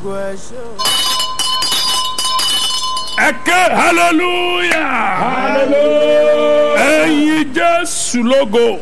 ògo ẹ ṣé o. Ẹ̀kẹ́ hallelujah. Hallelujah. Ẹ̀yin Jésù lógo.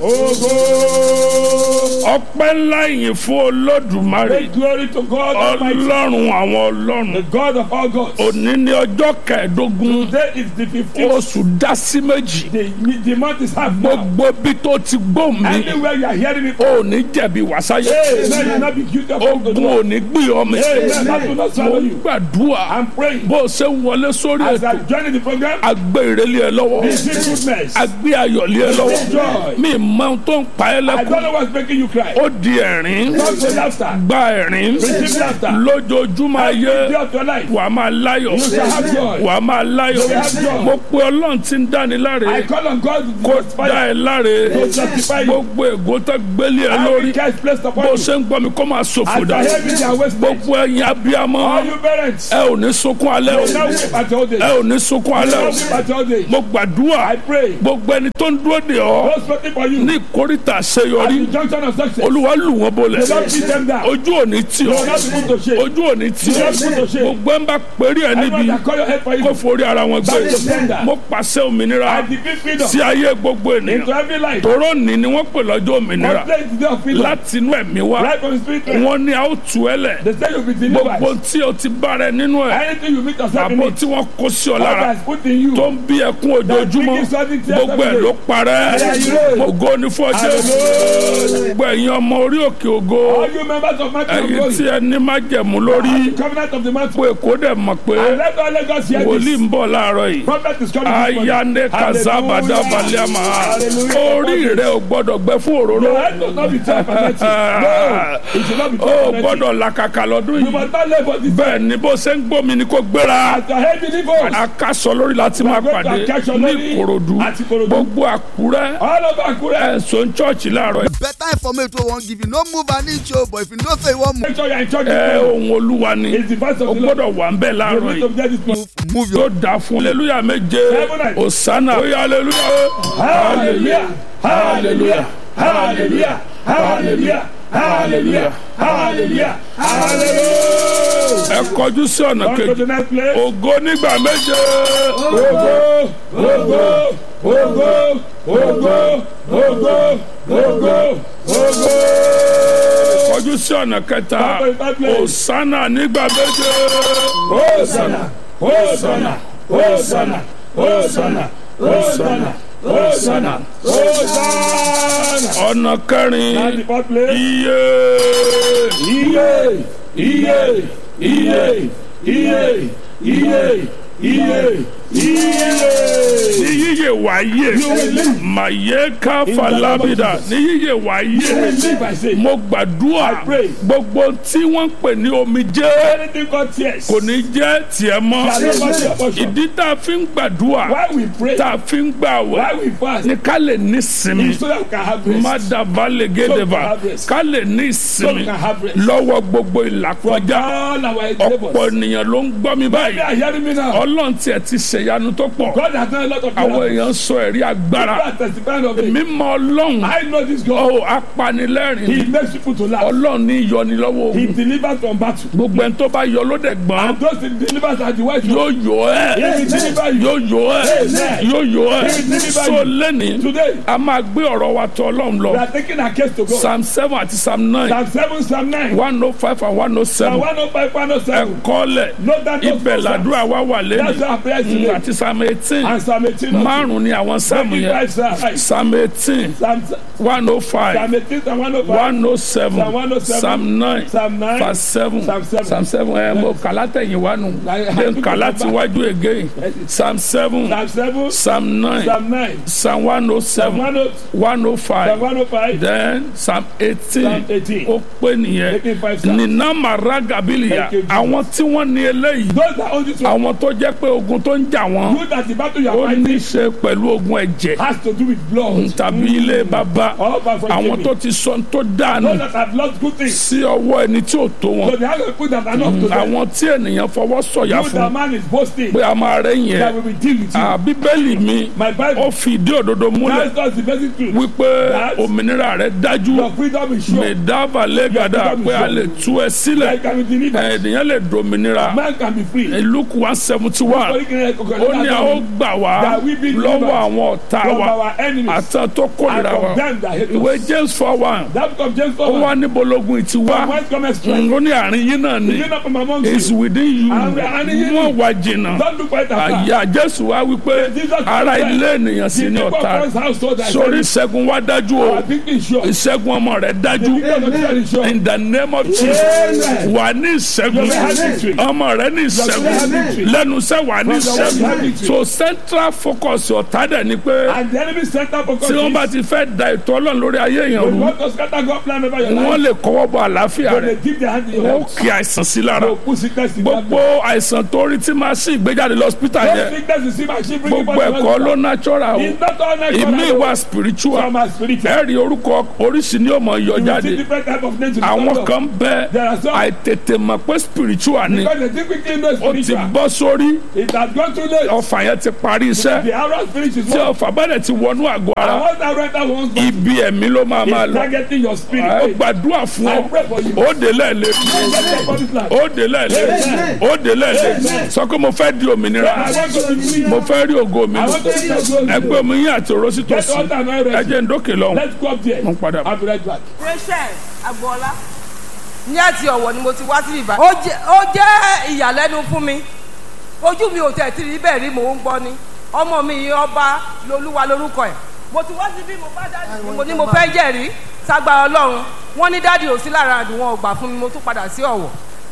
Ọpẹ́ ńlá yìí fún Olódùmarè. Make glory to God Almighty, Ọlọ́run àwọn ọlọ́run. the God of all gods. Òní ni ọjọ́ kẹẹ̀ẹ́dógún. Today is the 15th. Oṣù dá sí méjì. The month is half now. Gbogbo bí tó ti gbó mi. Anywhere you are hearing it from. Ò ní jẹ̀bi wàsáyé. Amen. You will not be guilty of Ogun ò ní gbé ọmọ. Amen. That will not swallow Mo you. gbàdúrà. I'm praying. Bó o ṣe ń wọlé sórí As I ètò. join in the program, Agbé ìrẹ́lẹ̀ ẹ lọ́wọ́. receive goodness. Agbé ayọ̀lẹ̀ ẹ lọ́wọ́. Joy. Mi mọ ohun tó ń pa ẹ́ I lẹ́kùn. don't know what's making you cry. Ó di ẹ̀rín. Not so laughter. Gba ẹ̀rín. Receive laughter. Lójoojúmọ́ Every ayé day of your life. wàá máa láyọ̀. You shall have joy. Wàá máa láyọ̀. You will have joy. Mo pe Ọlọ́run tí ń dáni láre. I call on God to Kó justify dá ẹ láre. To justify you. Gbogbo ègò tó gbélé ẹ lórí. every curse placed upon Bó you. ṣe ń gbọ́ mi kó máa ṣòfò As dà. I hear me, they are wasted. Gbogbo ẹ̀yin abiyamọ. All you parents, Ẹ ò ní sunkún alẹ́ o. now weep at your day. Ẹ ò ní sunkún alẹ́ Now o. weep at your day. Mo gbàdúrà. I pray. Gbogbo ẹni tó ń dúró de ọ. Those waiting for you. Ní ìkórìtà At àṣeyọrí. the junction of success. Olúwa lù wọ́n bolẹ̀. Do not beat them down. Ojú ò ní tì Do ọ́. not be put to shame. Ojú ò ní tì Do not be put to ọ́. shame. Gbogbo ẹ̀ ń bá péré ẹ̀ Everyone níbi. that call your head for Kó you. forí ara wọn Back to gbé. sender. Mo pàṣẹ òmìnira I decree freedom sí ayé gbogbo into ènìyàn. every life. Tòró ní ni wọ́n pè lọ́jọ́ òmìnira. Complete the day of freedom. Láti inú ẹ̀mí wá. Right from the spirit. realm. Wọ́n ní a ó tú ẹ lẹ̀. They say you'll be delivered. Gbogbo tí o ti bá rẹ nínú ẹ̀. Anything you meet yourself in Àbò it. tí wọ́n kó sí ọ God lára. has put in you. Tó ń bí ẹkún ojoojúmọ́. Gbogbo ẹ̀ ló parẹ́. Ògo ni fún ọjọ́. Gbogbo ẹ̀yin ọmọ orí òkè ògo. All you members of Mountain of Ẹ̀yin Glory. tí ẹ ní májẹ̀mú lórí. The covenant of the mountain. Pé kó dẹ̀ mọ̀ pé And let all Lagos hear wòlíì this. ń bọ̀ láàárọ̀ yìí. Prophet is coming this morning. Ayane kazabada baliama. Hallelujah. Orí rẹ̀ ò gbọ́dọ̀ gbẹ fún òróró. Your head must not be tied for nothing. No, it should not be tied Ó for nothing. gbọ́dọ̀ làkàkà lọ́dún You yìí. must not labor this. Bẹ́ẹ̀ ni bó ṣe ń gbómi ni kò gbéra. As your head delivers. Akásọ lórí láti máa pàdé ní Ìkòròdú. Gbogbo Àkúrẹ́ All over Akure. ẹ̀sùn chọ́ọ̀chì láàárọ̀ yìí. better information wey wan give you no move an inch o but if you know say you wan move. Make sure you are in church. Ohun Olúwa ni. It's the voice O of the Lord. gbọ́dọ̀ wà ń bẹ̀ You láàárọ̀ need yìí. to get this morning. move your. Yóò dá fún aleluya méje. Osana. Oya aleluya. Hallelujah. Hallelujah. Hallelujah. Hallelujah. Hallelujah. Hallelujah. Hallelujah. Ẹ kọjú sí ọ̀nà Come to kejì. the next place. Ògo nígbà méje. Ogo, ogo, ogo, ogo, ogo, ogo, ogo. Kọjú sí ọ̀nà kẹta. Osana nígbà méje. Hosanna, Hosanna, Hosanna, Hosanna, Hosanna, Hosanna, Hosanna. Ọ̀nà kẹrin. And the fourth place. Iye. Iye, iye, iye, iye, iye, iye, iye. Ní yíyẹ wáyé. Màyé ká falabida. Ní yíyẹ wáyé. Live by faith. Mo gbàdúrà. I pray. Gbogbo tí wọ́n ń pè ní omijé. Anything called tears. Kò ní jẹ́ tiẹ̀ mọ́. Shall never be your portion. Ìdí tá a fi ń gbàdúrà. Why we pray, Tá a fi ń gbàwẹ̀. why we fast, Ní ká lè ní sinmi. so that we can have rest. Mádàbá lè gédèbà. Ká lè ní So we ìsinmi. can have rest. Lọ́wọ́ gbogbo ìlàkọjá. All our Ọ̀pọ̀ neighbors. ènìyàn ló ń gbọ́ mi They báyìí. are hearing me now. Ọlọ́run tiẹ̀ ti ṣèyanu tó pọ̀. God has done a lot of Àwọn miracles. èèyàn sọ ẹ̀rí agbára. People are testifying of it. Mímọ́ Ọlọ́run. I know this God. Ó apanilẹ́rìn. He makes people to laugh. Ọlọ́run ní yọni lọ́wọ́ He ogun. delivers from battle. Gbogbo ẹni tó bá yọ ló dẹ̀ gbọ́n. And those he delivers are the wise Yóò ones. yọ ẹ́. He will deliver you. Yóò yọ ẹ́. Amen. Yóò yọ ẹ́. He will deliver So you. lẹ́ni Today, a máa gbé ọ̀rọ̀ wa tọ̀ Ọlọ́run we lọ. are taking our case to God. Psalm 7 àti Psalm 9. Psalm 7, Psalm 9. 105 and Psalm 107. 105, 107. Ẹ̀kọ́lẹ̀. Note that those Ibẹ̀ two làdúrà wa wà That's lẹ́nu. our prayer today. Àti Psalm 18. And Psalm 18. also. Márùn-ún ni àwọn sáàmù yẹn. 25 Psalm. Psalm 18. Psalm 105. 18, Psalm 105. 107. Psalm 107. Psalm 9. Psalm 9. Verse 7. Psalm 7. Psalm 7. Mo kàlá tẹ̀yìn wá nù. Then kàlá ti wájú again. Psalm 7. Psalm 7. Psalm 9. Psalm 9. Psalm 107. Psalm 105. 105. Then Psalm 18. Psalm 18. Ó pé nìyẹn. Making 5 Psalms. Nínà màrá gàbílìyà. Thank you, Jesus. Àwọn tí wọ́n ní eléyìí. Those that own this one. Àwọn tó jẹ́ jẹ́ pé ogun tó ń jà wọ́n You that the battle you ó are ní í fighting ṣe pẹ̀lú ogun ẹ̀jẹ̀ has to do with blood. tàbí ilé bàbá All by àwọn forgiving. tó ti sọ tó dànù Those that have lost good things. sí ọwọ́ ẹni tí ò tó wọn So they have people that are not to them. àwọn tí ènìyàn fọwọ́ sọ̀yà You fún that man is boasting pé a máa rẹ́yìn that ẹ̀ we will deal with you. bíbélì mi My ó Bible fi ìdí òdodo múlẹ̀ tells us the basic truth. wípé That òmìnira rẹ̀ dájú your freedom is sure. mẹ̀dáfà lẹ́gàdà pé a lè tú ẹ sílẹ̀ Like can be delivered. ènìyàn lè dominira Man can be free. Luke 171 ó ní a ó gbà wá lọ́wọ́ àwọn ọ̀tá From wa our enemies àtàn tó and kórìíra wa from them that hate ìwé us. James 4:1 That becomes James ó 4:1. wá níbo lógun ìtì wá From whence cometh strength? ó ní àárín yín náà ni Is it not from among is you? within you Àárín yín ni. wọ́n wá jìnnà Don't look quite afar. àyà Jésù wá wípé Jesus ara said, ilé ènìyàn sì The ní people ọ̀tá of God's household are sórí very- ìṣẹ́gun wá dájú o Our victory is sure. ìṣẹ́gun ọmọ rẹ̀ dájú The victory of God is sure. in the name of Jesus Amen. wà ní ìṣẹ́gun You will have victory. ọmọ rẹ̀ ní will have ìṣẹ́gun victory. lẹ́nu iṣẹ́ wà ní From your work, you have ìṣẹ́gun victory. so central focus ọ̀tá dẹ̀ ni pé And the enemy center focus tí wọ́n bá is ti fẹ́ da ètò Ọlọ́run lórí ayé èèyàn when rú you want to scatter God plan over your wọ́n life. lè kọ́wọ́ bọ àlàáfíà When they rẹ̀ dip their hand in your wọ́n head. kí àìsàn sí lára They put sickness in that gbogbo àìsàn tó rí tí máa sí ìgbéjáde lọ́sítà Those yẹn sickness you see machine bring gbogbo ẹ̀kọ́ ló natural o It's not all natural. ìmí ìwà spiritual Some are spiritual. ẹ rí orúkọ oríṣi ní ọmọ yọ You see jáde different type of names in the àwọn Bible. kan bẹ There are some- àìtètè mọ̀ pé spiritual ni Because they think we can know ó ti spiritual. bọ́ sórí It has gone too late. ọfà yẹn ti parí iṣẹ́ The arrow spirit is tí one. ọfà bá dẹ̀ ti wọnú àgọ́ And ara once that renter wants to ibi ẹ̀mí ló máa máa is lọ targeting your spirit. ẹ Hey, gbàdúrà fún I ọ pray for you. ó dé lẹ́ẹ̀lẹ́ Get your body plan. ó dé lẹ́ẹ̀lẹ́ ó dé lẹ́ẹ̀lẹ́ sọ pé mo fẹ́ di òmìnira I want to be free. mo fẹ́ rí ògo mi I want to see your glory. ẹgbẹ́ omi yín àti òró sí Get tòsí all that noise ẹ ready. jẹ́ ń dókè lọ́hùn Let's go up there. mo ń padà bọ̀. I'll be right back. Precious Agboola ní àti ọ̀wọ̀ ni mo ti wá sí ìbá. Ó jẹ́ ìyàlẹ́nu fún mi ojú mi ò tẹ̀ tí rí bẹ́ẹ̀ rí mò ń gbọ́ ni ọmọ mi yìí Ọba Lolúwa lórúkọ ẹ̀ mo ti wá síbí mo bá dáàdì mo ní mo fẹ́ jẹ́rìí ságbára Ọlọ́run wọ́n ní dáàdì ò sí lára àdùn wọn ò gbà fún mi mo tún padà sí Ọ̀wọ̀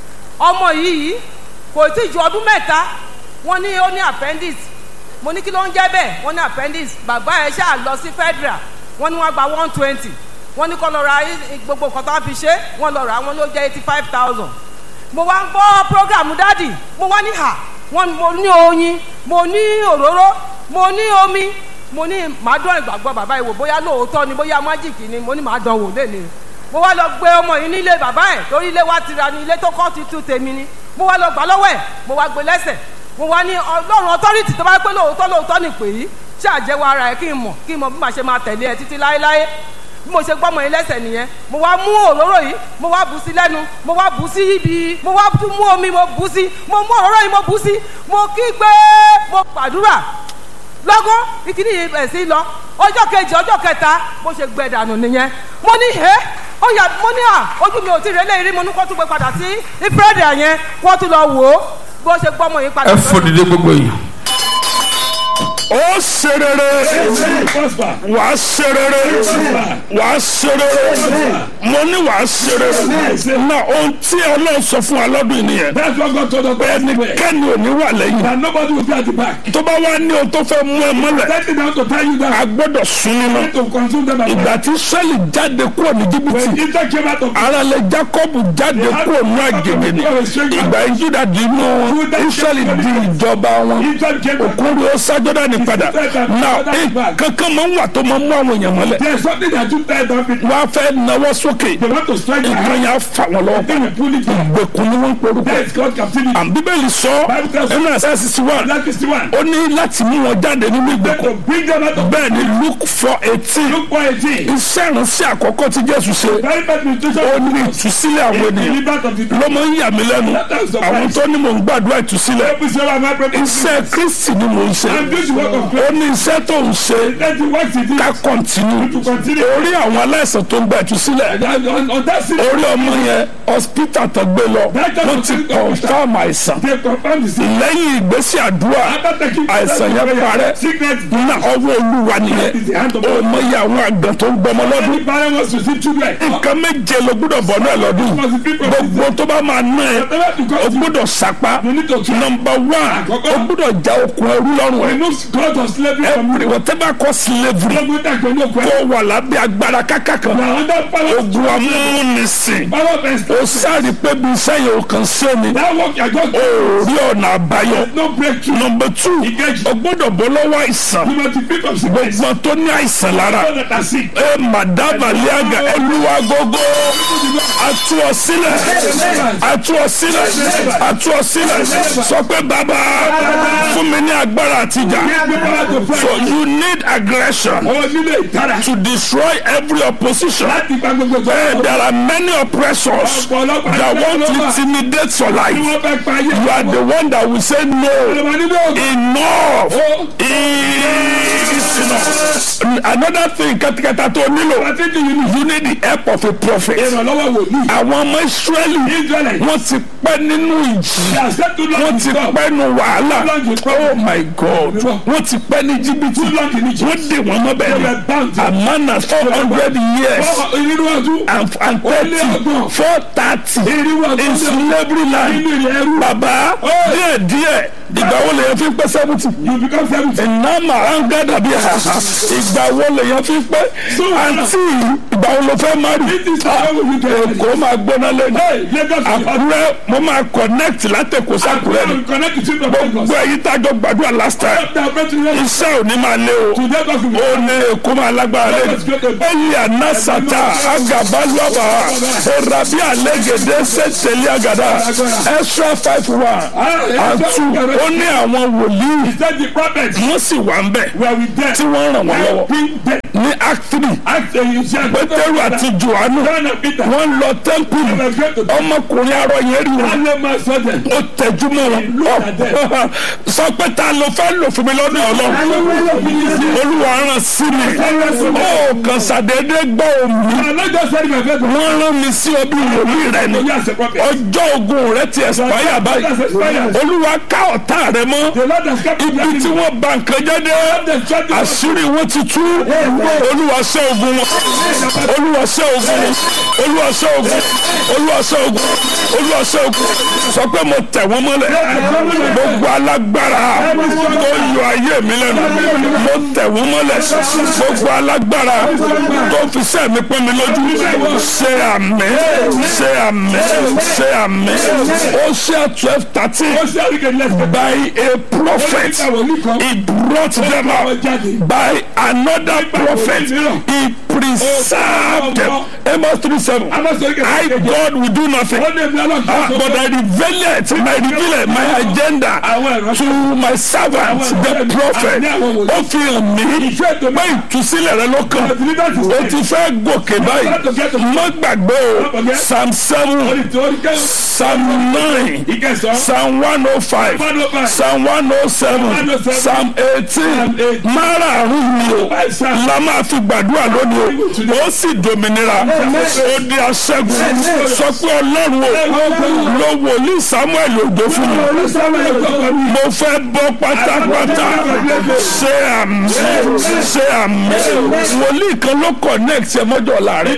ọmọ yìí kò tí ju ọdún mẹ́ta wọ́n ní ó ní appendix mo ní kí ló ń jẹ́ bẹ́ẹ̀ wọ́n ní appendix bàbá ẹ̀ ṣáà lọ sí federal wọ́n ní wọ́n gba 120 wọ́n ní kó lọ ra gbogbo nǹkan tó fi ṣe wọ́n lọ rà wọ́n ló jẹ́ 85,000 mo wá ń gbọ́ program dádì mo wá ní hà wọ́n mo ní oyin mo ní òróró mo ní omi mo ní màá dán ìgbàgbọ́ bàbá yìí wò bóyá lóòótọ́ ni bóyá májìkì ni mo ní màá dán wò lẹ́nu mo wá lọ gbé ọmọ yìí nílé bàbá ẹ̀ torí ilé wa ti ra ni ilé tó kọ́ ti tú tèmi ni mo wá lọ gbà lọ́wọ́ ẹ̀ mo wá gbé lẹ́sẹ̀ mo wá ní Ọlọ́run authority tó bá pé lóòótọ́ ni pè yí ṣáàjẹ́wọ́ ara ẹ̀ kí n mọ̀ bí màá ṣe máa tẹ̀lé ẹ títí láéláé bí mo ṣe gbọ́mọ yín lẹ́sẹ̀ nìyẹn mo wá mú òróró yìí mo wá bù sí lẹ́nu mo wá bù sí ibi mo wá tún mú omi mo bù sí mo mú òróró yìí mo bù sí mo kígbe mo gbàdúrà lọ́gán ìkíní yìí bẹ̀ sí lọ ọjọ́ kejì ọjọ́ kẹta bó ṣe gbẹ dànù nìyẹn mo ní ó yà mo ní ojú mi ò tí ì rẹ́lẹ̀ rí mo ní kó tún gbé padà sí ìfúrẹ́dì yẹn kó tún lọ wò ó bó ṣe gbọ́mọ yìí padà. ẹ fòdìdé gbogbo yìí ó ṣe rere wà á ṣe rere wà á ṣe rere mo ní wà á ṣe rere na ohun tí Ọlọ́run sọ fún wa lọ́dún yìí nìyẹn bẹ́ẹ̀ ni kẹ́ni ò ní wà lẹ́yìn tó bá wá ní ohun tó fẹ́ mú ẹ mọ́lẹ̀ a gbọ́dọ̀ sún nínú ìgbà tí Ísírẹ́lì jáde kúrò ní Íjíbítì ara lẹ Jákọ́bù jáde kúrò ní àjèjì ni ìgbà Júdà di inú wọn Ísírẹ́lì di ìjọba wọn òkúri ó sá Jọ́dánì padà now kankan máa ń wà tó máa ń mú àwọn èèyàn mọ́lẹ̀ wọ́n á fẹ́ nawọ́ sókè ìkan yà á fà wọ́n lọ́wọ́ ìgbèkùn ni wọ́n ń porúkọ Bíbélì sọ ẹnu ẹsẹ̀ sisi wa ó ní láti mú wọn jáde nínú ìgbèkùn bẹ́ẹ̀ ni Luke 4:18 iṣẹ́ ìránṣẹ́ àkọ́kọ́ tí Jésù ṣe ó ní ìtúsílẹ̀ àwọn ènìyàn ló máa ń yà mí lẹ́nu àwọn tó ní mò ń gbàdúrà ìtúsílẹ̀ iṣẹ́ Kristi ni mò ń ṣe ó ní iṣẹ́ tó ń ṣe ká kọ́ntínú orí àwọn aláìsàn tó ń gba ìtúsílẹ̀ orí ọmọ yẹn hospital tó gbé lọ ló ti confirm àìsàn lẹ́yìn ìgbésí àdúrà àìsàn yẹn parẹ́ ní ọwọ́ Olúwa nìyẹn ó mọ iye àwọn àgbẹ̀ tó ń gbọmọ lọ́dún nǹkan méje ló gbọ́dọ̀ bọ̀ náà lọ́dún gbogbo tó bá máa ná ẹ o gbọ́dọ̀ sapá number one o gbọ́dọ̀ já okùn ẹrú lọ́rùn ẹ God of slavery from every whatever cause slavery Gbogbo dàgbẹ́ ní òkú ẹ̀. kó wà lábẹ́ agbára kákà kan Na under power. ogun amúnisìn Power of ó extortion. sáré pé bí iṣẹ́ yẹn ò kàn sí ni That work you are just ó rí ọ̀nà àbáyọ. no breakthrough. Number 2 Engage. o gbọ́dọ̀ bọ́ lọ́wọ́ àìsàn You must be free from sickness. gbọ́n tó ní àìsàn lára Those that are sick. ẹ màdàbà líàgà olúwa gógó atú ọ sílẹ̀ atú ọ sílẹ̀ atú ọ sílẹ̀ sọ pé bàbá fún mi ní agbára àtijọ́ so you need aggression Ọwọ́ nílé ìtara. to destroy every opposition. Láti gba gbogbo ìjọba. There are many oppressors that want to intimidate your Tí life. wọ́n fẹ́ pa ayé. You are the one that will say no. Ọlọ́mọ nínú ògùn. Enough is enough. Another thing katakata tó nílò. Pàtẹ́kì yìí ni. You need the help of a prophet. Ìrànlọ́wọ́ wòlíì. Àwọn ọmọ Ísírẹ́lì Israelite. wọ́n ti pẹ́ nínú ìjì. They are set to Wọ́n long ti to come. pẹ́ nínú wàhálà. Oh my God. Wọ́n ti pẹ́ ní jìbìtì. Too long in Egypt. Wọ́n dè wọ́n mọ́ They bẹ́ẹ̀ were ni. bound. Amana 400 years. Irú ọdún. And 30 430 Irú ọdún. in slavery land. Inú ilẹ̀ ẹrú. Bàbá díẹ̀ ìgbà wo lèyàn fi pẹ́ 70. You become 70. ìnáma anga dàbí ìgbà wo lèyàn fi pẹ́ àǹtí ìgbà wo ló fẹ́ máa rí. This is how we get it. Èkó máa gbóná lẹ́nu. Lagos. Àkúrẹ́ mo máa connect látẹ̀kọ́ sàkúrẹ́ ni. Connect to children of Lagos. gbogbo èyí tájọ gbàdúrà last time. Iṣẹ́ ò ní máa lé o. Ó ní Èkó máa lágbára lẹ́nu. Ẹ̀yìn ànásàtà agabaluaba erabi alẹ́gẹ̀dẹ́ sẹ́tẹ̀lẹ́ àgàdà extra 5:1 and 2 ó ní àwọn wòlíì wọ́n sì wà ń bẹ̀ tí wọ́n ràn wọ́n lọ́wọ́ ní act 3 Pétérù àti Jòhánù wọ́n lọ tẹ́ḿpìlì ọmọkùnrin arọ yẹn rí wọn ó tẹjú mọ́ wọn sọ pé ta ló fẹ́ lò fún mi lọ́dún Ọlọ́run Olúwa rán sí mi ó kàn ṣàdédé gbọ́ omi wọ́n rán mi sí ọbí wòlíì rẹ ni ọjọ́ ogun rẹ ti expire báyìí Olúwa ká ọ̀tá rẹ mọ́ ibi tí wọ́n bà nǹkan jẹ́ dé àṣírí wọn ti tú Olúwa ṣẹ́ ogun wọn Olúwa ṣẹ́ ogun wọn Olúwa ṣẹ́ ogun Olúwa ṣẹ́ ogun Olúwa ṣẹ́ ogun sọ pé mo tẹ̀ wọ́n mọ́lẹ̀ gbogbo alágbára tó yọ ayé mi lẹ́nu mo tẹ̀ wọ́n mọ́lẹ̀ gbogbo alágbára tó fi sẹ́ mi pọ́n mi lójú ṣe àmín ṣe àmín ṣe àmín ó ṣe 12:13 by a prophet he brought them out by another prophet he preserved them. Amos 3:7 I God will do nothing but I reveal my agenda to my servant the prophet ó fi hàn mí pé ìtúsílẹ̀ rẹ ló kàn ó ti fẹ́ gòkè báyìí má gbàgbé o Psalm 7 Psalm 9 Psalm 105 Psalm 107 Psalm 18 márààrún ni o la máa fi gbàdúrà lónìí o ó sì dòmìnira ó di aṣẹ́gun sọ pé Ọlọ́run o lo wòlíì Samuel Òjó fún mi mo fẹ́ bọ́ pátápátá ṣe àmì ṣe àmì wòlíì kan ló connect ẹ mọ́jọ́ láàrin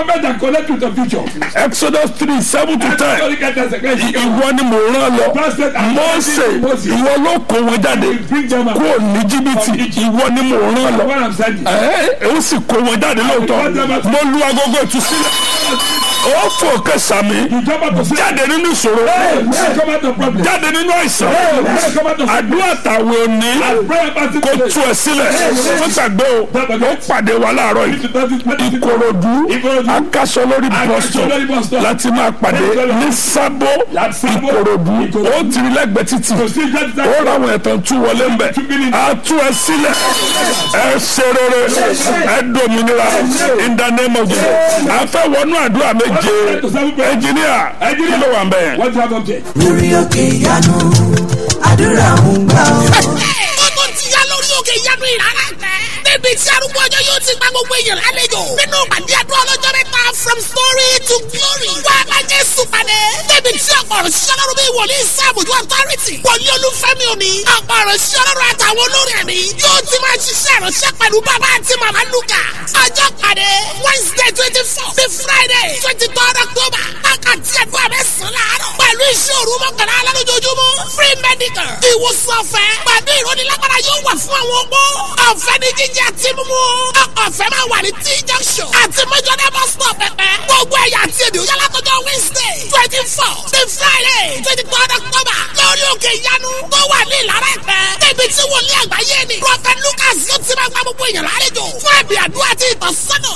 Exodus 3:7-10 ìwọ ni mo rán lọ Mósè ìwọ ló kó wọn jáde kúrò ní jìbìtì ìwọ ni mo rán lọ ó sì kó wọn jáde lóòótọ́ mo lu agogo ìtúsílẹ̀ ó fò kẹsàmì jáde nínú ìṣòro jáde nínú àìsàn àdúrà tàwọn òní kò tú ẹ sílẹ̀ wọ́n gbàgbé o ó pàdé wa láàárọ̀ yìí Ìkòròdú Akásọ lórí bọ́sítọ̀ láti máa pàdé ní Sábó Ìkòròdú ó tìrí lẹ́gbẹ̀ẹ́ títì ó ráwọn ẹ̀tàn tú wọlé ń bẹ̀ á tú ẹ sílẹ̀ ẹ ṣe rere ẹ dòmìnira in the name of Jesus à ń fẹ́ wọnú àdúrà méje ẹnjìníà kí ló wà ń bẹ̀ yẹn. lórí òkè ìyanu àdúrà ń gbà ọ́. ó tún ti yá lórí òkè ìyanu ìrara tẹ. níbi tí arúgbó ọjọ́ yóò ti gba gbogbo èèyàn lálejò. nínú ìpàdé àdúrà ọlọ́jọ́ mẹ́ta from story to glory. wá bá Jésù pàdé. débi tí ọ̀pọ̀ ọ̀rọ̀ ṣiṣẹ́ lọ́rùn bí wòlíì sáàbùjú authority. wòlíì olúfẹ́mi òní. ọ̀pọ̀ ọ̀rọ̀ ṣiṣẹ́ lọ́rùn àtàwọn olórin ẹ̀mí. yóò ti máa ṣiṣẹ́ ìránṣẹ́ pẹ̀lú bàbá àti màmá lùkà. ọjọ́ pàdé Wednesday 24 sí Friday 23 October. wákàtí àdúrà mẹ́sàn-án láàárọ̀. pẹ̀lú iṣẹ́ òru mọ́kànlá lálójoojúmọ́. free medical. ìwòsàn ọ̀fẹ́. pẹ̀lú ìrónilágbára yóò wà fún àwọn opó. ọ̀fẹ́ ní jíjẹ àti mímú. ọ̀fẹ́ máa wà ní T junction. àti mẹ́jọ́dá bus stop pẹ̀pẹ́. gbogbo ẹ̀yà àti èdè òyà látọjọ́ Wednesday 24 sí Friday 23 October. lórí òkè ìyanu tó wà ní Ìlara Ẹ̀pẹ́. débi tí wòlíì àgbáyé ni. Prophet Lucas yóò ti máa gba gbogbo èèyàn lálejò. fún ẹ̀bì àdúrà àti ìtọ́sọ́nà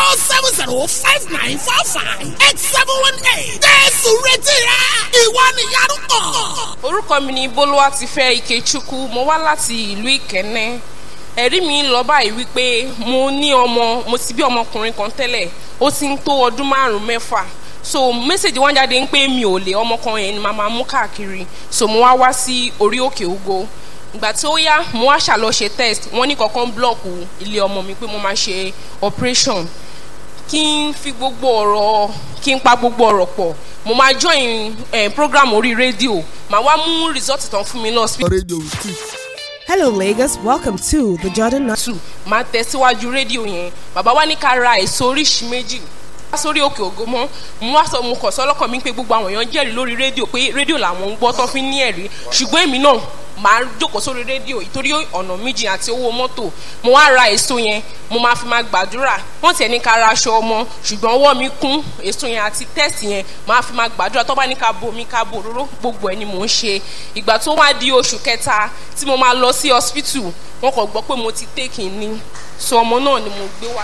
07059458718. Jésù retí rẹ. ìwọ nìyanu kàn. Orúkọ mi ni Bólúwatifẹ́ Ikechukwu, mo wá láti ìlú Ìkẹ́nnẹ́. Ẹ̀rí mi lọ báyìí wípé mo ti bí ọmọkùnrin kan tẹ́lẹ̀, ó ti ń tó ọdún 5-6. So mẹ́sẹ̀jì wọ́n jáde ń pé mi ò lè, ọmọ kan yẹn ni màmá mú káàkiri. So mo wá sí orí òkè ògo. Ìgbà tí ó yá mo wá ṣàlọ́ ṣe test, wọ́n ní kankan blọ́ọ̀kù ilé ọmọ mi pé mo máa ṣe operation. Kí n pa gbogbo ọ̀rọ̀ pọ̀, mo máa join program orí rédíò, màá wá mú result tán fún mi lọ sí. Hello Lagos, welcome to the Jordan 2. Màá tẹ̀síwájú rédíò yẹn, bàbá wa ní ká ra èso oríṣi méjì sórí òkè ògo mọ́. mo kọ̀ sọ́lọ́kàn mi pé gbogbo àwọn èèyàn jẹ́rìí lórí rédíò pé rédíò làwọn ń gbọ́ tán fi ní ẹ̀rí, ṣùgbọ́n èmi náà màá jókòó sórí rédíò ìtorí ọ̀nà méjì àti owó mọ́tò. mo wá ra èso yẹn, mo máa fi máa gbàdúrà. wọ́n tiẹ̀ ní ká ra aṣọ ọmọ, ṣùgbọ́n ọwọ́ mi kún èso yẹn àti tẹ́sì yẹn, máa fi máa gbàdúrà. tó bá ní ká bomi ká bo òróró, gbogbo ẹ̀ ni mò ń ṣe. ìgbà tó wá di oṣù kẹta tí mo máa lọ sí hospital, wọ́n kàn gbọ́ pé mo ti take ní, so ọmọ náà ni mo gbé wá.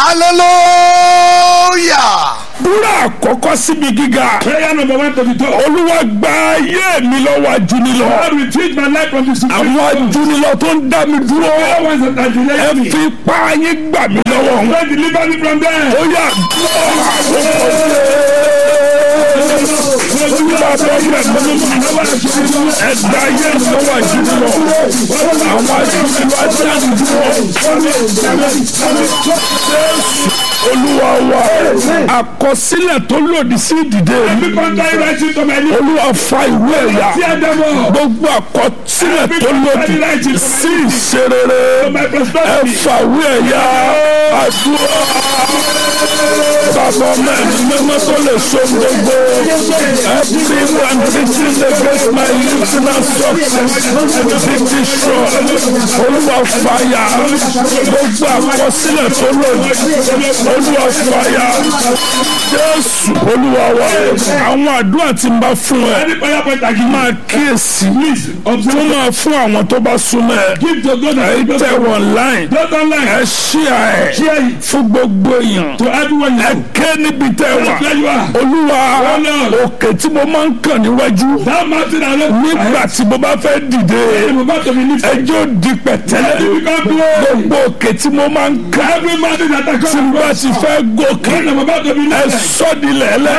hallelujah. búra àkọ́kọ́ síbi gíga. Prayer number 1 to the top. Olúwa gba ayé mi lọ́wọ́ ajúnilọ. God will change my life from the situation. àwọn ajúnilọ tó ń dá mi dúró. The ones that are delaying ẹ me. fi pa yín gbà mí lọ́wọ́ wọn. God deliver me from them. ó yà ẹ̀dá ayé mi lọ́wọ́ ajúnilọ. àwọn ajúnilọ ajá mi dúró. Olúwa wa, àkọsílẹ̀ tó lòdì sí ìdìde mi. Olúwa fa ìwé ẹ̀yà. gbogbo àkọsílẹ̀ tó lòdì sí ìṣerere. ẹ fa ìwé ẹ̀yà. àdúrà bàbá mẹ́rin mímọ́ tó lè so gbogbo. everyone teaching against my personal success be destroyed. Olúwa fàyà. gbogbo àkọsílẹ̀ tó lòdì. Olúwa fàyà. Jésù Olúwa wa. àwọn àdúrà tí n bá fún ẹ máa kíyèsí tó máa fún àwọn tó bá súnmọ́ ẹ. ẹ tẹ wọn láìn. ẹ ṣíà ẹ fún gbogbo èèyàn. ẹ ké níbi tẹ wà. Olúwa òkè tí mo máa ń kàn níwájú nígbà tí mo bá fẹ́ dìde ẹjọ́ di pẹ̀tẹ́lẹ̀. gbogbo òkè tí mo máa ń kàn tí mo bá ti fẹ́ gòkè ẹ sọ́dilẹ̀ lẹ́.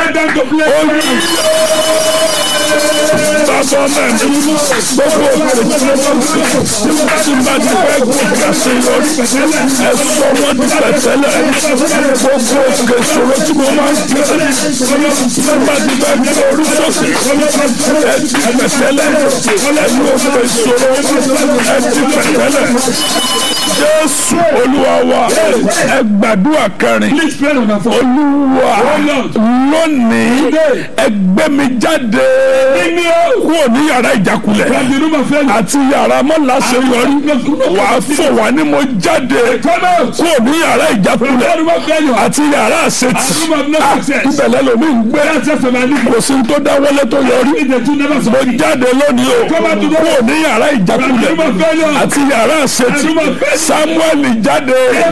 bàbá mẹ́rin gbogbo òkè tí mo bá ti fẹ́ gòkè àṣeyọrí ẹ sọ wọ́n di pẹ̀tẹ́lẹ̀. gbogbo òkè ìṣòro tí mo máa ń kàn tí mo bá ti fẹ́ gbé orí sókè ẹ di pẹ̀tẹ́lẹ̀. ẹ̀yin òkè ìṣòro ẹ di pẹ̀tẹ́lẹ̀. Jésù Olúwa wa, ẹ gbàdúrà kẹrin. Olúwa lónìí ẹ gbé mi jáde kúrò ní yàrá ìjákulẹ̀ àti yàrá mọ́láṣeyọrí. wàá fò wá ní mo jáde kúrò ní yàrá ìjákulẹ̀ àti yàrá àṣetì. ibẹ̀lẹ̀ lomi ń gbé kò sí tó dáwọ́lé tó yọrí. mo jáde lónìí o kúrò ní yàrá ìjákulẹ̀ àti yàrá àṣetì. Samuel jáde ẹ̀yà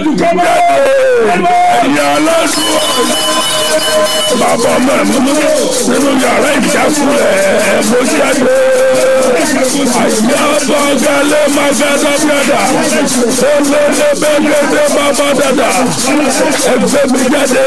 ọlọ́dún bàbá mẹ́rin nínú yàrá ìjákulẹ̀ mo jáde. àyà bọ́gálẹ̀ magada bíọ́dà olólebẹ́gẹ́dẹ́ bàbá dada ẹgbẹ́ mi jáde.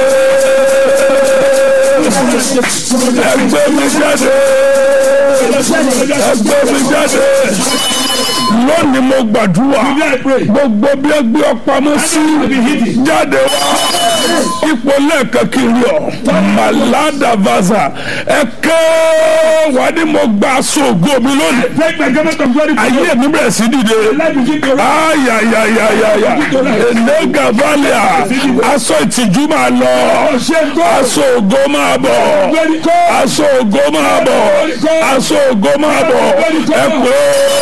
ẹgbẹ́ mi jáde. ẹgbẹ́ mi jáde. lónìí mo gbàdúrà gbogbo bí ẹ gbé ọ pamọ́ sí jáde wá ipò lẹ́ẹ̀kan kiri ọ̀ malada vaza ẹ kẹ́ wà ní mo gba aṣọ ògo mi lónìí ayé mi bẹ̀rẹ̀ sí dìde ayayayayaya enega valia aṣọ ìtìjú máa lọ aṣọ ògo máa bọ̀ aṣọ ògo máa bọ̀ aṣọ ògo máa bọ̀ ẹ pé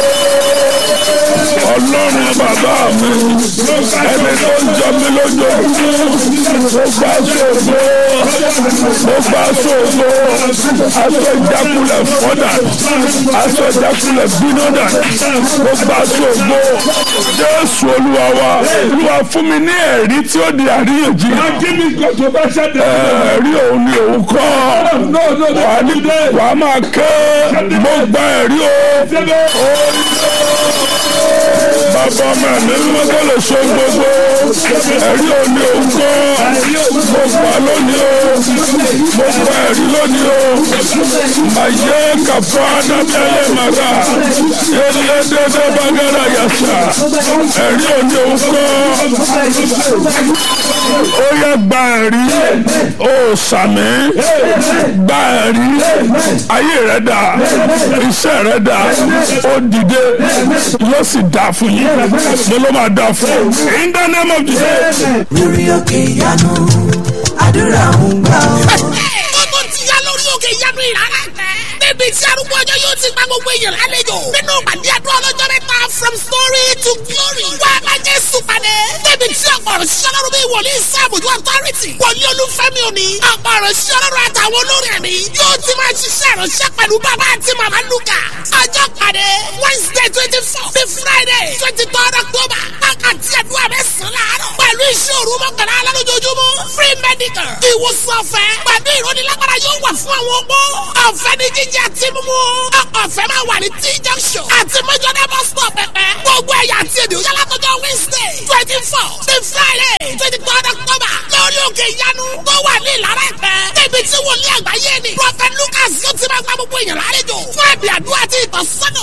ọlọ́run bàbá mi ẹni tó ń jọ mí lójoojúmọ́ mo gbà sóògbó aṣọ ìjákulẹ̀ fọ́dà aṣọ ìjákulẹ̀ bínọ́dà mo gbà sóògbó Jésù olúwa wa olúwa fún mi ní ẹ̀rí tí ó di àríyànjiyàn ẹ̀rí òun ni òun kọ́ wàá máa ké mo gba ẹ̀rí o bàbá ọmọ mi ló lè ṣe gbogbo ẹ̀rí òní òǹkọ́ mo gbà lónìí o mo gbà ẹ̀rí lónìí o màyé kàfọ́ adábẹ́lẹ́ màgà elédèdè bàgàrà yàtà ẹ̀rí òní òǹkọ́ ó yẹ gba ẹ̀rí o sàmì gba ẹ̀rí ayé rẹ̀ dà iṣẹ́ rẹ̀ dà ó dìde yóò sì dà fún yín mo ló máa dà fún in the name of Jesus. lórí òkè ìyanu àdúrà ń gbà ọ́. Gbogbo ti ya lórí òkè ìyanu ìrara tẹ́. Níbi tí arúgbó ọjọ́ yóò ti gba gbogbo èèyàn lálejò. Nínú ìpàdé àdúrà ọlọ́jọ́ mẹ́ta from story to glory. Wá bá Jésù pàdé. Níbi tí ọ̀pọ̀ ọ̀rọ̀ ọlọ́run bí wòlíì Sáàmùjú authority. Wòlíì Olúfẹ́mi òní. Ọ̀pọ̀ ọ̀rọ̀ ọlọ́run àtàwọn olórin ẹ̀mí. Yóò ti máa ṣiṣẹ́ ìránṣẹ́ pẹ̀lú bàbá àti màmá Lúkà. Ọjọ́ pàdé Wednesday 24 to Friday 23rd October. Wákàtí àdúrà mẹ́sàn-án láàárọ̀. Pẹ̀lú iṣẹ́ òru mọ́kànlá lálójoojúmọ́. Free medical. Ìwòsàn ọ̀fẹ́. Pẹ̀lú ìrónilágbára yóò wà fún àwọn ọgbó. Ọ̀fẹ́ ní jíjẹ àti mímú. Ọ̀fẹ́ máa wà ní T junction. Àti Mọ́jọ́dá bus stop pẹ̀pẹ́. Gbogbo ẹ̀yà àti èdè òyà látọjọ́ Wednesday 24 to Friday 23rd October. Lórí òkè ìyanu tó wà ní Ìlara Ẹ̀pẹ́. Níbi tí wòlíì àgbáyé ni. Prophet Lucas yóò ti máa gba gbogbo èèyàn lálejò. Fún ẹ̀bì àdúrà àti ìtọ́sọ́nà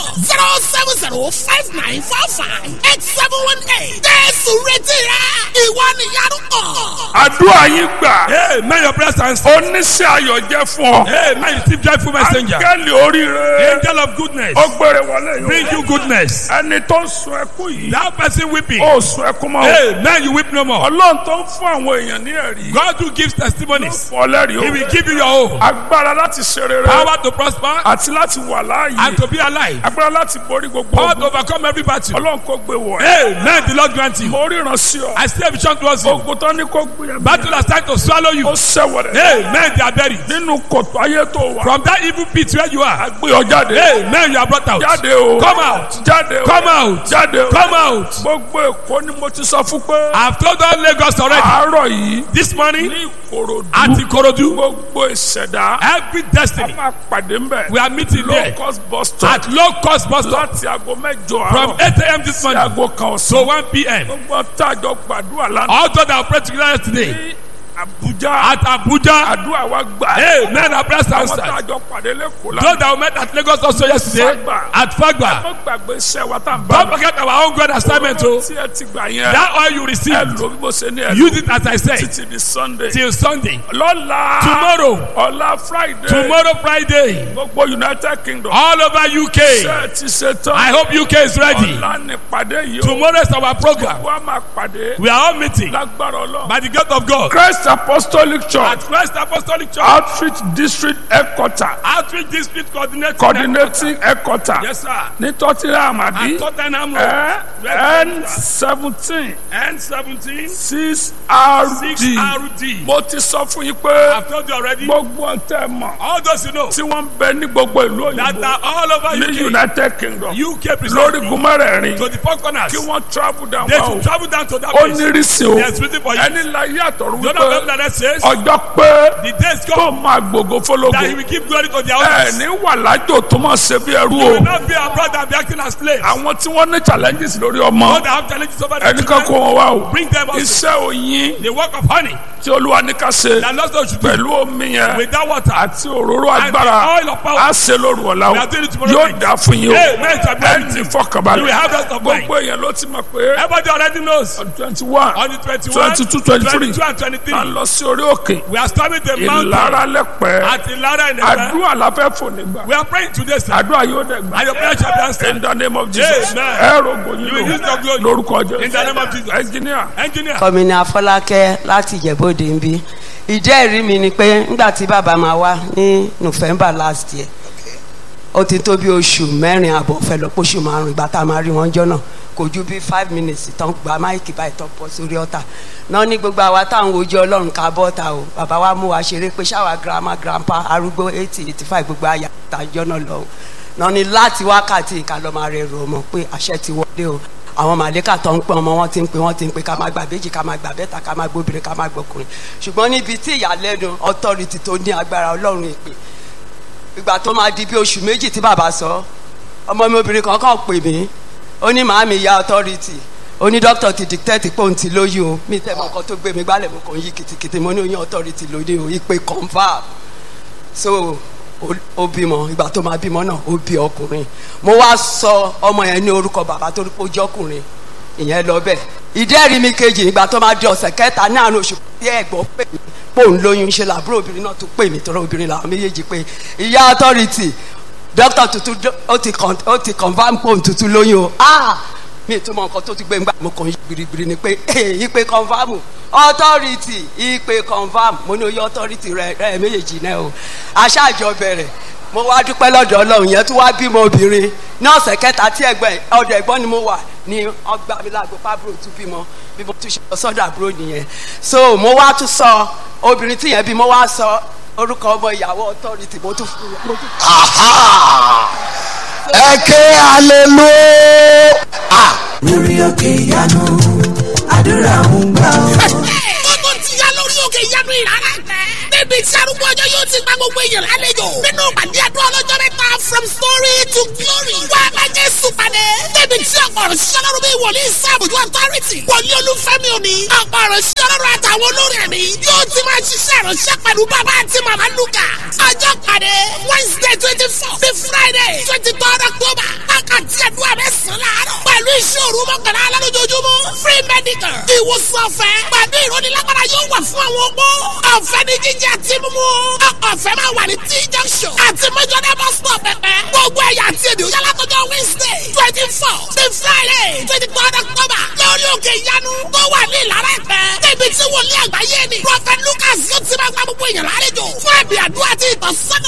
07059458718. Jésù retí rẹ̀. Ìwọ nìyanu kàn. àdúrà yín gbà. Hey, may your prayers answer. oníṣẹ́ ayọ̀ jẹ́ fún ọ. Hey, may you receive joyful messenger. áńgẹ́lì oríire. Angel of goodness. ó gbére wọlé yìí. Bring you goodness. ẹni tó ń sun ẹkún yìí. That person weeping. ó sun ẹkún mọ́. Hey, may you weep no more. ọlọ́run tó ń fún àwọn èèyàn ní ẹ̀rí. God who gives testimonies. fún ọ lẹ́rìí o. He will give you your own. agbára láti ṣe rere. Power to prosper àti láti wà láàyè. and to be alive. agbára láti borí gbogbo Power to ogun. overcome every battle. ọlọ́run kò gbé wọ̀ ẹ́. Hey, may the Lord grant you. mo ríran sí ọ. I see a vision towards you. ogun tó ní kó gbé ẹ. Battle has tried to swallow you. ó sẹ́wọ̀ rẹ̀. Hey, may they are buried. nínú kòtò ayé tó wà. From that evil pit where you are. gbé ọ jáde. Hey, may you are brought out. jáde o. Come out. jáde o. Come out. jáde o. Come out. gbogbo èkó ni mo ti sọ fún pé. I've told all Lagos already. àárọ̀ yìí. This morning ní Ìkòròdú. at Ikorodu, gbogbo ìṣẹ̀dá. every a destiny máa pàdé mbẹ̀. we are meeting there low cost bus stop. at low cost bus stop láti aago mẹ́jọ from àárọ̀. 8 a.m. this sí morning aago kan to ọ̀sán. 1 p.m. gbogbo tájọ gbàdúrà lánàá. All those that pray together today ní Abuja. at Abuja. àdúrà wa gbà. Hey, men are blessed àwọn answered. tájọ pàdé lẹ́kọ̀ọ́ Those lánàá. that we met at Lagos also yesterday Fagba. at Fagba. mo gbàgbé iṣẹ́ wa tá à ń bá Don't forget our own God assignment o. tí ẹ ti gbà yẹn. That oil you ẹ received, lò bí mo ṣe ní ẹ lò. use it as I said títí di Sunday. till Sunday. lọ́la. Tomorrow, ọ̀la Friday. tomorrow Friday, gbogbo United Kingdom. all over UK. ṣé ẹ ti ṣe tán. I hope UK is ready. ọ̀la ni pàdé yìí o. Tomorrow is our program. wọ́n á máa pàdé. We are all meeting lágbára Ọlọ́run. by the grace of God Christ Apostolic at Church Christ Apostolic Church Outreach District Headquarter Outreach District Coordinating Headquarter Yes, sir. ní Tottenham At àbí Tottenham Road. N17 N17 6RD. 6RD. mo ti sọ fún yín pé I've told you already. gbogbo ọ̀tẹ̀ mọ̀ All those you know tí wọ́n ń bẹ ní gbogbo ìlú that òyìnbó are all over ní UK. United Kingdom UK lórí precisely gúnmọ́rẹ̀ẹ̀rin to the four corners. kí wọ́n travel down They wá o should travel down to that ó place. ní rísí o Yes, waiting for you. ẹni láyé àtọ̀run The wípé other Nebuchadnezzar says, ọjọ́ pé the days tó come máa gbogbo fọlọ́gbọ̀ that he will give glory to their owners. ní wà lájò tó máa ṣe bí ẹrú He o will not be abroad and be acting as slaves. àwọn tí wọ́n ní challenges lórí Those ọmọ that have challenges over their ẹnìkan kó children, wọn wá o bring them also. iṣẹ́ oyin The work of honey tí olúwa ní ká ṣe that Lord should do pẹ̀lú omi yẹn without water. àti òróró And the agbára oil of power. á ṣe lóru ọ̀la o We are doing it tomorrow yóò night. dá fún yín o Amen. ẹ ní You fọkànbalẹ̀ will have rest of mind. gbogbo èèyàn ló ti mọ̀ pé Everybody already knows. 21 On the 21, 22 23 22 and 23, à ń lọ sí orí òkè we are storming the mountain ìlara lẹ́pẹ́ at Ilara in the àdúrà la fẹ́ fò nígbà We are praying today, sir. àdúrà yóò dẹ̀ gbà And your prayer shall be answered. in the name of Jesus Amen. ẹ rògbò You will yín use your glory. lórúkọ In the name of Jésù Jesus. ẹnjìníà Engineer. Kọ́mi ni Afọlákẹ́ láti Ìjẹ̀bú-Òde ń bí. Ìjẹ́rìí mi ni pé nígbà tí bàbá máa wá ní November last year, ó ti tó bí oṣù mẹ́rin àbọ̀ fẹ́ lọ póṣù márùn-ún ìgbà tá a máa rí wọn jọ náà kò ju bí 5 minutes tán gba máìkì báyìí tán pọ̀ sórí ọ̀tà náà ní gbogbo àwa táwọn ojú Ọlọ́run ká bọ́ta o bàbá wa mú wa ṣeré pé ṣáwa grandma grandpa arúgbó 80-85 gbogbo àyà àtàjọ náà lọ náà ní láti wákàtí ìkàlọ́ máa rẹ̀ rò ọmọ pé àṣẹ ti wọlé o àwọn màlẹ́kà tó ń pẹ́ ọmọ wọn ti ń pè ká máa gbà méjì ká máa gbà bẹ́ta ká máa gbóbìnrin ká máa gbọkùnrin ṣùgbọ́n níbi tí ìyàlẹ́nu authority tó ní agbára Ọlọ́run ìpè ìgbà tó máa di bí oṣù méjì tí bàbá sọ ọmọ mi obìnrin kan kàn pè mí ó ní màámi ya authority ó ní dókítà ti dictate pé òun ti lóyún o mi tẹ́ mọ nǹkan tó gbé mi gbálẹ̀ mo kàn yí kìtìkìtì mo ní oyún authority lóde o ìpè confam so ó bímọ ìgbà tó máa bímọ náà ó bí ọkùnrin mo wá sọ ọmọ yẹn ní orúkọ bàbá tó ó jẹ́ ọkùnrin ìyẹn lọ bẹ́ẹ̀ ìdẹ́rìí mi kejì ìgbà tó máa di ọ̀sẹ̀ kẹta ní àná oṣù tí ẹ̀gbọ́n pè mí pò ń lóyún ṣe làbúrò obìnrin náà tó pè mí tọrọ obìnrin làwọn méjèèjì pé ìyá authority dókítà tuntun ó ti confam pò ń tuntun lóyún o mi tún mọ nǹkan tó ti gbé ngbà mo kàn yí gbirigbiri ni pé ìpè confam authority ìpè confam mo ní oyè authority rẹ méjèèjì náà o aṣáájọ bẹ̀rẹ̀ mo wá dúpẹ́ lọ́dọ̀ Ọlọ́run yẹn tún wá bímọ obìnrin ní ọ̀sẹ̀ kẹta tí ọ̀dọ̀ ẹ̀gbọ́n ni mo wà ní ọgbà mi lágbo pablo tún bímọ bí mo tún ṣe lọ sọ́dọ̀ àbúrò nìyẹn so mo wá tún sọ obìnrin tí yẹn bí mo wá sọ orúkọ ọmọ ìyàwó authority mo tún fún un. ẹ ké hallelujah. lórí òkè ìyanu àdúrà ń gbà ó. Gbogbo ti ya lórí òkè ìyanu ìrara tẹ. Níbi tí arúgbó ọjọ́ yóò ti gba gbogbo èèyàn lálejò. Nínú ìpàdé àdúrà ọlọ́jọ́ mẹ́ta from story to glory. Wá bá Jésù pàdé. Níbi tí ọ̀pọ̀ ọ̀rọ̀ ṣiṣẹ́ lọ́rùn bí wòlíì sáàbùjú authority. Wòlíì Olúfẹ́mi òní. Ọ̀pọ̀ ọ̀rọ̀ ṣiṣẹ́ lọ́rùn àtàwọn olórin ẹ̀mí. Yóò ti máa ṣiṣẹ́ ìránṣẹ́ pẹ̀lú bàbá àti màmá Lúkà. Ọjọ́ pàdé Wednesday 24 sí Friday 23rd October. Wákàtí àdúrà mẹ́sàn-án láàárọ̀. Pẹ̀lú iṣẹ́ òru mọ́kànlá alálójoojúmọ́. Free medical. Ìwòsàn ọ̀fẹ́. Pẹ̀lú ìrónilágbára yóò wà fún àwọn ọgbó. Ọ̀fẹ́ ní jíjẹ àti mímú. Ọ̀fẹ́ máa wà ní T junction. Àti Mẹ́jọ́dá bus stop pẹ̀pẹ́. Gbogbo ẹ̀yà àti èdè òyà látọjọ́ Wednesday 24 sí Friday 23rd October. Lórí òkè ìyanu tó wà ní Ìlara Ẹ̀pẹ́. Níbi tí wòlíì àgbáyé ni. Prophet Lucas yóò ti máa gba gbogbo èèyàn lálejò. Fún ẹ̀bì àdúrà àti ìtọ́sọ́nà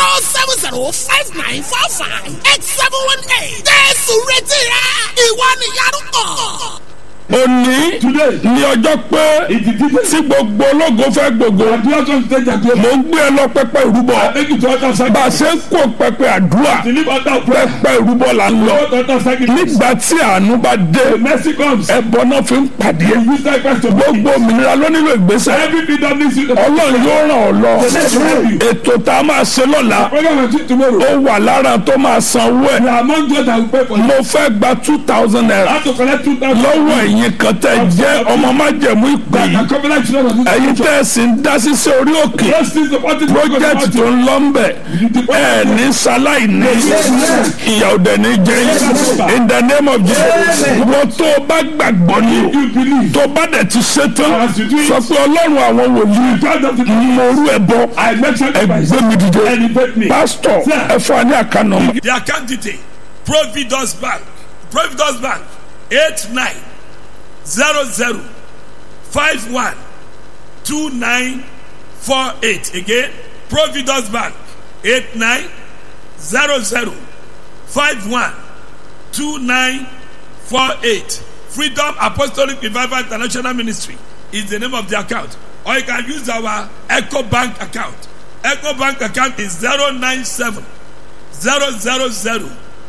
07059458718. Jésù retí rẹ̀. Ìwọ nìyanu kàn. òní ní ọjọ́ pé tí gbogbo ológo fẹ́ gbogbo mo ń gbé ẹ lọ pẹpẹ ìrúbọ bá a ṣe ń kó pẹpẹ àdúrà pẹpẹ ìrúbọ là ń lọ nígbà tí àánú bá dé ẹbọ náà fi ń pàdé gbogbo òmìnira ló nílò ìgbésẹ̀ Ọlọ́run yóò ràn ọ́ lọ ètò tá a máa ṣe lọ́la ó wà lára tó máa sanwó ẹ̀ mo fẹ́ gba 2,000 naira lọ́wọ́ ẹ̀yin kan tẹ́ jẹ́ ọmọ májẹ̀mú ìpè yìí ẹ̀yin tẹ́ sì ń dá sísẹ́ orí òkè project tó ń lọ ń bẹ̀ ẹ̀ ní sáláìní ìyà òdẹ ní jẹ́ in the name of Jesus wọ́n tó o bá gbàgbọ́ ni tó o bá dẹ̀ ti ṣetán sọ pé Ọlọ́run àwọn wòlíì mo rú ẹbọ ẹgbẹ́ mi dìde pásítọ̀ ẹ fún wa ní àkànnà. The account detail Providence Bank 8900512948 again Providence Bank 8900512948 Freedom Apostolic Revival International Ministry is the name of the account, or you can use our Echo Bank account. Echo Bank account is 097 000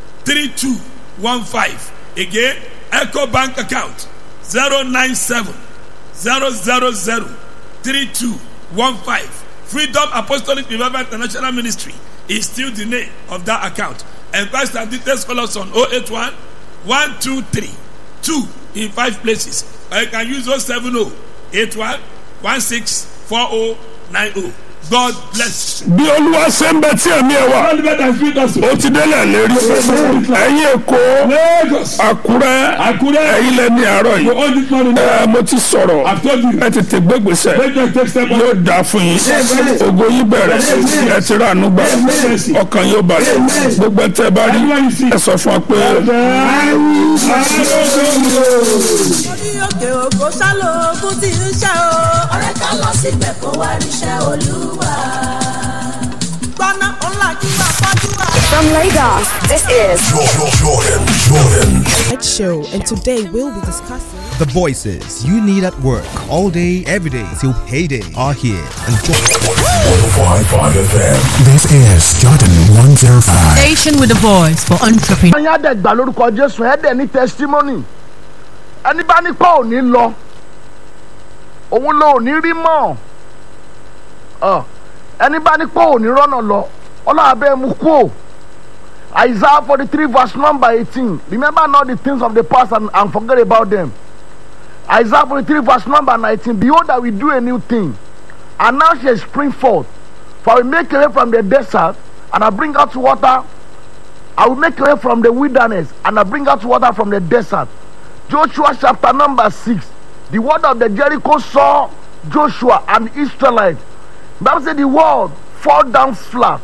3215. Again, Echo Bank account 097 000 3215. Freedom Apostolic Revival International Ministry is still the name of that account. Enquest and details call us on 081 123 2 in 5 places. Or you can use 070 81 164090. God bless you. bí olúwa ṣe ń bẹ tí ẹ̀mí ẹ̀ wà ó ti délẹ̀ lérí ẹ̀yin èkó àkúrẹ́ ẹ̀yin lẹ́ni àárọ̀ yìí mo ti sọ̀rọ̀ ẹ tètè gbégbèsè yóò dáa fún yín ògo yín bẹ̀rẹ̀ ẹ ti rà ànúgbà ọkàn yóò balẹ̀ gbogbo ẹ tẹ́ bá rí ẹ sọ fún wa pé. orí òkè òkò sálọ ogun tí ń ṣe o. ọ̀rẹ́ ká lọ síbẹ̀ kó wá ríṣẹ́ olúwa. gbọ́ná ọ̀la kí wà pàjù wà. From Lagos, this is Jordan. Show, and today we'll be discussing the voices you need at work all day, every day till payday are here. And 105.5 FM. This is Jordan 105. Station with a voice for entrepreneurs. ẹ̀yin àdẹ̀gbà lórúkọ Jésù ẹ̀dẹ̀ ní testimony ẹni bá ní pọ̀ ò ní lọ òun ló ò ní rí mọ́ ẹni bá ní pọ̀ ò ní rọ́nà lọ ọlọ́àbẹ̀ mú kú o. Isaiah 43 verse number 18. Remember not the things of the past and forget about them. Isaiah 43 verse number 19. Behold, I will do a new thing, and now shall spring forth. For I will make a way from the desert, and I bring out water. I will make a way from the wilderness, and I bring out water from the desert. Joshua chapter number 6. The word of the Jericho saw Joshua and Israelites. Bible said the word fall down flat.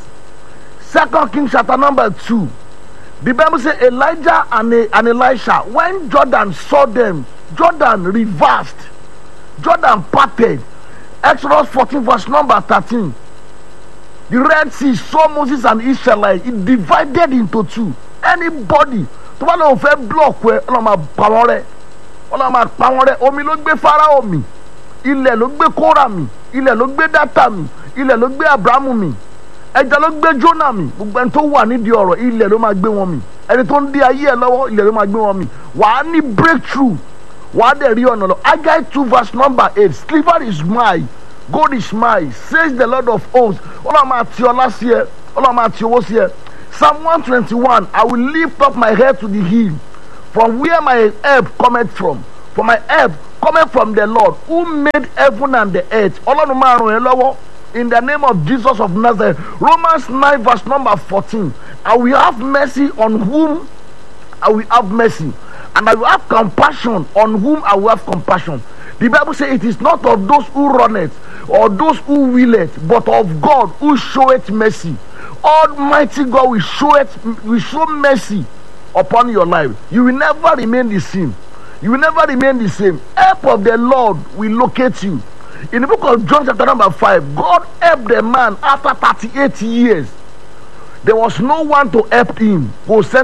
2 Kings chapter number 2. The Bible says Elijah and Elisha, when Jordan saw them, Jordan reversed. Jordan parted. Exodus 14 verse number 13. The Red Sea saw Moses and Israelites. It divided into two. Anybody tó bá lóun fẹ́ block wẹ̀ ọlọ́run máa pa wọ́n rẹ́. Ọlọ́run máa pa wọ́n rẹ́. Omi ló gbé Fáráò mì. Ilẹ̀ ló gbé Kórà mì. Ilẹ̀ ló gbé Dátà mì. Ilẹ̀ ló gbé Ábúráhámù mì. Ẹja ló gbé Jónà mì. Gbogbo ẹni tó wà nídìí ọ̀rọ̀ ilẹ̀ ló máa gbé wọn mì. Ẹni tó ń dí ayé ẹ lọ́wọ́ ilẹ̀ ló máa gbé wọn mì. Wàá ní breakthrough. Wàá dẹ̀ rí ọ̀nà lọ. Haggai 2 verse number 8. Silver is mine, gold is mine, says the Lord of hosts. Ọlọ́run máa ti ọlá sí ẹ. Ọlọ́run máa ti owó sí ẹ. Psalm 121. I will lift up my head to the hill, from where my help cometh from. For my help cometh from the Lord, who made heaven and the earth. Ọlọ́run máa ràn ẹ́ lọ́wọ́. In the name of Jesus of Nazareth. Romans 9 verse number 14. I will have mercy on whom I will have mercy, and I will have compassion on whom I will have compassion. The Bible says it is not of those who run it or those who will it, but of God who showeth mercy. Almighty God will show mercy upon your life. You will never remain the same. You will never remain the same. Help of the Lord will locate you. In the book of John chapter number 5, God helped the man after 38 years. There was no one to help him.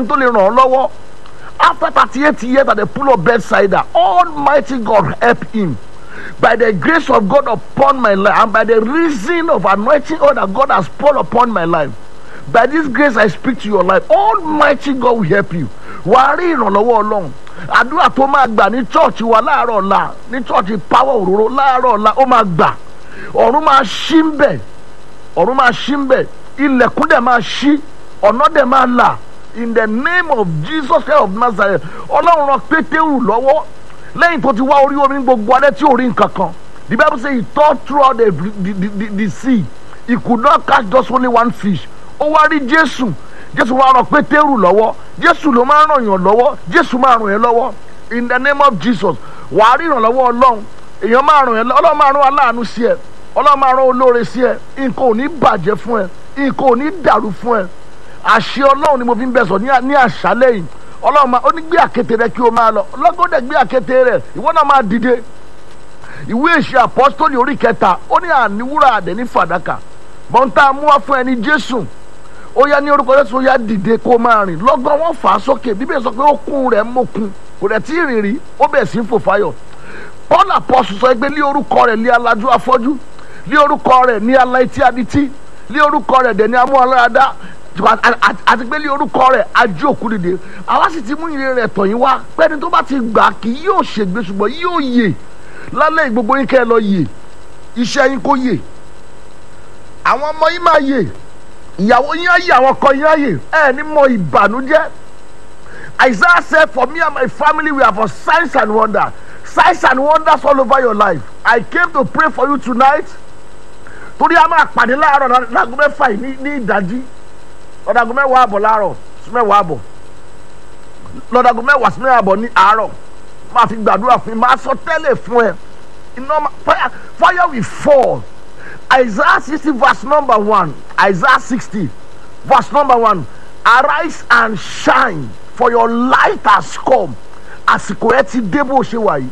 After 38 years at the pool of Bethsaida, Almighty God helped him. By the grace of God upon my life, and by the reason of anointing oil that God has poured upon my life, by this grace I speak to your life. Almighty God will help you. Wàá rí ìrànlọ́wọ́ Ọlọ́run. Àdúrà tó máa gbà ní church wa láàárọ̀ ọ̀la, ní church power òróró láàárọ̀ ọ̀la ó máa gbà. Ọ̀run máa ṣí ń bẹ̀. Ọ̀run máa ṣí ń bẹ̀. Ilẹ̀kùn dẹ̀ máa ṣí. Ọ̀nà dẹ̀ máa là. In the name of Jesus Christ of Nazareth. Ọlọ́run rán Pétérù lọ́wọ́. Lẹ́yìn tó ti wá orí omi gbogbo adé tí ò rí nǹkan kan. The Bible says he tore throughout the sea. He could not catch just only one fish. Ó wá rí Jésù. Jésù wá rán Pétérù lọ́wọ́. Jésù ló máa ràn yàn lọ́wọ́. Jésù máa ràn yẹn lọ́wọ́. In the name of Jesus. Wàá rí ìrànlọ́wọ́ Ọlọ́run. Èèyàn máa ràn yẹn lọ́wọ́. Ọlọ́run máa rán aláàánú sí ẹ. Ọlọ́run máa rán olóore sí ẹ. Nǹkan ò ní bàjẹ́ fún ẹ. Nǹkan ò ní dàrú fún ẹ. Àṣẹ Ọlọ́run ni mo fi ń bẹ̀ sọ ní àṣálẹ́ yìí. Ọlọ́run máa ó ní gbé àkéte rẹ kí o máa lọ. Ọlọ́gọ́dẹ̀ gbé àkéte rẹ. Ìwọ náà máa dìde. Ìwé Ìṣe Àpọ́stólì orí 3. Ó ní àníwúrà àdẹ̀ ní fàdákà. Bọ́ńtà mú wá fún ẹni Jésù. Ó yá ní orúkọ Jésù, ó yá dìde kó máa rìn. Lọ́gán wọ́n fà á sókè. Bíbélì sọ pé ó kún rẹ̀ mọ́kun. Kò dẹ̀ tí ì rìn rí. Ó bẹ̀ sí fò fáyọ̀. Paul Apostle sọ pé lé orúkọ rẹ̀ lé alájú afọ́jú. Lé orúkọ rẹ̀ ní aláìtí adití. Lé orúkọ rẹ̀ dẹ̀ ní amú aláradá. Àti pé lé orúkọ rẹ̀ ají òkú dìde. Àwa sì ti mú ìrere rẹ̀ tọ̀ yín wá. Pẹ́ni tó bá ti gbà kì yóò ṣègbé ṣùgbọ́n yóò yè. Lálẹ́ gbogbo yín kẹ́ ẹ lọ yè. iṣẹ́ yín kó yè àwọn ọmọ yín máa yè ìyàwó yín á yè àwọn ọkọ yín á yè ẹ ní mọ ìbànújẹ́. Isaiah said, for me and my family we are for signs and wonders. Signs and wonders all over your life. I came to pray for you tonight. Torí a máa pàdé láàárọ̀ láago mẹ́fà yìí ní ìdájí. Lọ́dàgọ́ mẹ́wàá àbọ̀ láàárọ̀ sí mẹ́wàá àbọ̀. Lọ́dàgọ́ mẹ́wàá sí mẹ́wàá àbọ̀ ní àárọ̀. Máa fi gbàdúrà fún mi. Máa sọ tẹ́lẹ̀ fún ẹ. Fire will fall. Isaiah 60 verse number 1. Isaiah 60 verse number 1. Arise and shine, for your light has come. Àsìkò ẹ ti dé bó ṣe wà yìí.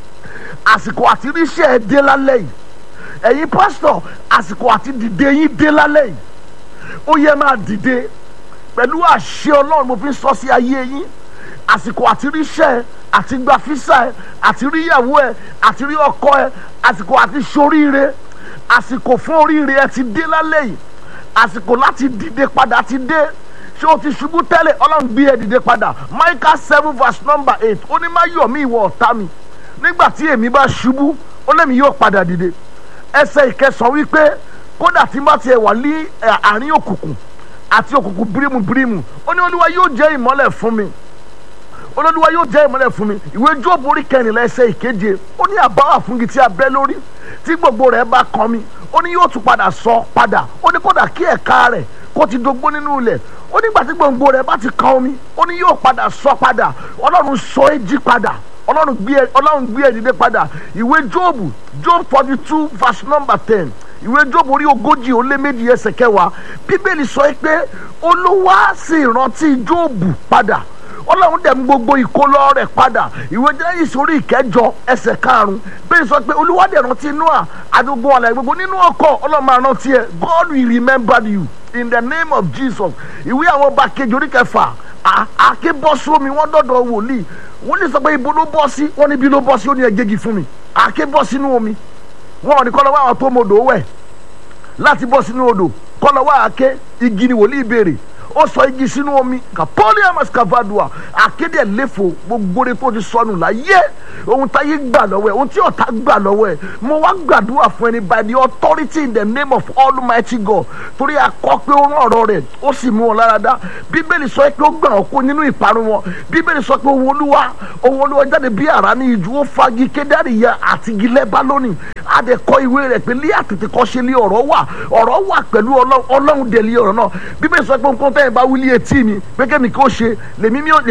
Àsìkò àti ríṣẹ́ ẹ dé lálẹ́ yìí. Ẹ̀yin pásítọ̀, àsìkò àti dìde yín dé lálẹ́ yìí. Ó yẹ máa dìde pẹ̀lú àṣẹ Ọlọ́run mo fi sọ sí ayé yín. Àsìkò àti ríṣẹ́ ẹ, àti gba físà ẹ, àti rí ìyàwó ẹ, àti rí ọkọ ẹ, àsìkò àti ṣoríire, àsìkò fún oríire ẹ ti dé lálẹ́ yìí. Àsìkò láti dìde padà ti dé. Ṣé o ti ṣubú tẹ́lẹ̀ Ọlọ́run gbé ẹ dìde padà? Micah 7 verse number 8 ó ní má yọ̀ mí ìwọ ọ̀tá mi nígbà tí èmi bá ṣubú ó lẹ́mi yóò padà dìde. Ẹsẹ̀ ìkẹsàn wípé kódà tí bá tiẹ̀ wà ní àárín òkùnkùn àti òkùnkùn bírímù ó ní Olúwa yóò jẹ́ ìmọ́lẹ̀ fún mi. Olúwa yóò jẹ́ ìmọ́lẹ̀ fún mi. Ìwé Jóòbù orí 14 ẹsẹ̀ ìkeje ó ní àbáwá fún igi tí a bẹ́ lórí tí gbogbo rẹ̀ bá kan mi ó ní yóò tún padà sọ padà ó ní kódà kí ẹ̀ka rẹ̀ kó ti dógbó nínú ilẹ̀ ó nígbà tí gbòǹgbò rẹ̀ bá ti kan omi ó ní yóò padà sọ padà. Ọlọ́run sọ é jí padà. Ọlọ́run gbé ẹ dìde padà. Ìwé Jóòbù Job 42 verse number 10 ìwé Jóòbù orí 42 ẹsẹ̀ 10 Bíbélì sọ pé Olúwa sì rántí Jóòbù padà. Ọlọ́run dẹ̀ mú gbogbo ìkólọ rẹ̀ padà. Ìwé Jẹ́nẹ́sísì orí 9 ẹsẹ̀ 5 bẹ́ẹ̀ sọ pé Olúwa dẹ̀ rántí Nóà àdúgbò ọ̀la gbogbo nínú ọkọ̀ Ọlọ́run máa rántí ẹ. God will remember you in the name of Jesus. Ìwé àwọn ọba kejì orí 6 àáké bọ́ sómi wọ́n dọ̀dọ̀ wòlíì sọ pé ibo ló bọ́ sí wọ́n níbi ló bọ́ sí ó ní ẹgẹ́gì fún mi. Àáké bọ́ sínú omi wọn ò ní kọ́ lọ́wọ́ àwọn tó mọ̀dọ̀ wẹ̀ láti bọ́ sínú odò kọ́ lọ́wọ́ àáké igi ni wòlíì béèrè ó sọ igi sínú omi kapoliamus kavadua akéde ẹlẹ́fọ̀ gbogbo rẹ̀ tó ti sọnù láyé ohun táyé gbà lọ́wọ́ ẹ̀ ohun tí ọ̀tá gbà lọ́wọ́ ẹ̀ mo wá gbàdúrà fún ẹni by the authority in the name of Almighty God torí akọ pé ó rán ọ̀rọ̀ rẹ̀ ó sì mú wọn lára dá. Bíbélì sọ pé ó gbà wọn kó nínú ìparun wọn. Bíbélì sọ pé ohun olúwa jáde bí àrá ní ìjú ó fagi kédárì ya àti igi Lẹ́bánónì adẹ̀kọ ìwé rẹ̀ pé lé àtètè kọ́ ṣe lé ọ̀rọ̀ wà pẹ̀lú Ọlọ́run dẹ̀ lé ọ̀rọ̀ náà. Bíbélì sọ pé nǹkan tẹ́yìn bá wí lé etí mi pé kémi kí ó ṣe lèmi